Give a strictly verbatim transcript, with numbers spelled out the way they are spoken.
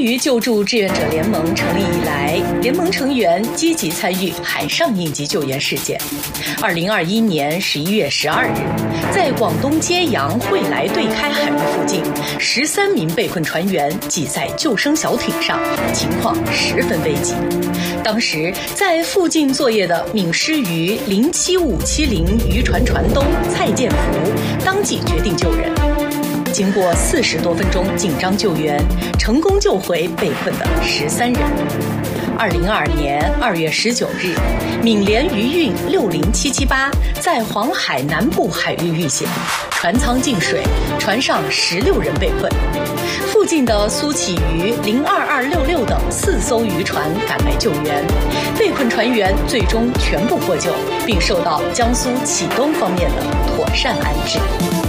于救助志愿者联盟成立以来，联盟成员积极参与海上应急救援事件。二零二一年十一月十二日，在广东揭阳惠来对开海域附近，十三名被困船员挤在救生小艇上，情况十分危急。当时在附近作业的闽师渔零七五七零渔船船东蔡建福当即决定救人。经过四十多分钟紧张救援，成功救回被困的十三人。二零二二年二月十九日，闽联渔运六零七七八在黄海南部海域遇险，船舱进水，船上十六人被困。附近的苏启渔零二二六六等四艘渔船赶来救援，被困船员最终全部获救，并受到江苏启东方面的妥善安置。